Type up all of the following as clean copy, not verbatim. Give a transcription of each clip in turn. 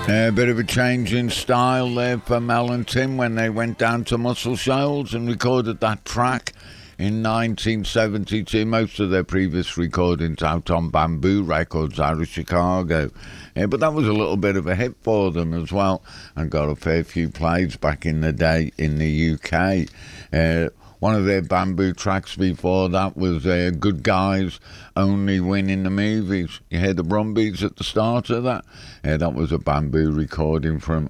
A bit of a change in style there for Mel and Tim when they went down to Muscle Shoals and recorded that track in 1972. Most of their previous recordings out on Bamboo Records out of Chicago. But that was a little bit of a hit for them as well and got a fair few plays back in the day in the UK. One of their Bamboo tracks before that was Good Guys Only Win in the Movies. You hear the drum beats at the start of that? That was a Bamboo recording from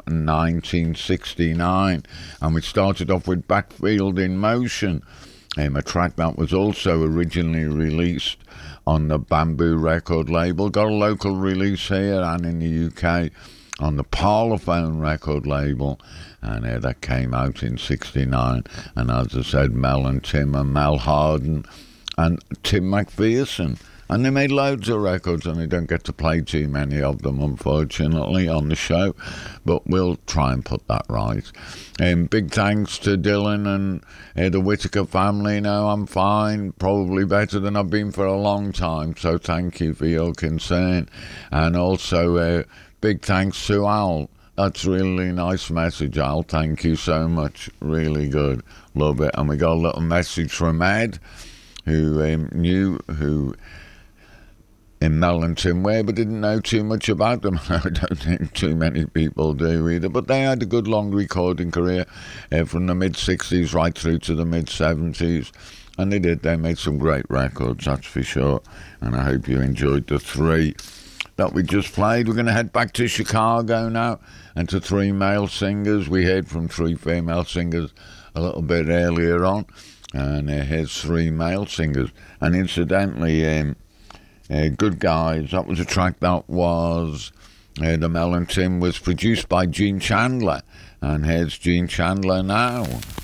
1969. And we started off with Backfield in Motion, a track that was also originally released on the Bamboo record label. Got a local release here and in the UK on the Parlophone record label, and that came out in 69. And as I said, Mel and Tim and Mel Harden and Tim McPherson. And they made loads of records, and they don't get to play too many of them, unfortunately, on the show. But we'll try and put that right. Big thanks to Dylan and the Whittaker family. Now I'm fine, probably better than I've been for a long time. So thank you for your concern. And also big thanks to Al. That's really nice message, Al. Thank you so much. Really good. Love it. And we got a little message from Ed, who knew who Mel and Tim were, but didn't know too much about them. I don't think too many people do either. But they had a good long recording career from the mid-60s right through to the mid-70s. And they did. They made some great records, that's for sure. And I hope you enjoyed the three that we just played. We're going to head back to Chicago now and to three male singers. We heard from three female singers a little bit earlier on, and here's three male singers. And incidentally, Good Guys, that was a track that was the Mel and Tim was produced by Gene Chandler, and here's Gene Chandler now.